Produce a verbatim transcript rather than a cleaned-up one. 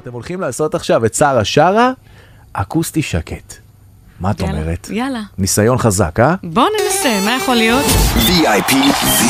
אתם הולכים לעשות עכשיו את שרה שרה, אקוסטי שקט. מה את אומרת? יאללה. ניסיון חזק, אה? בוא ננסה, מה יכול להיות? וי איי פי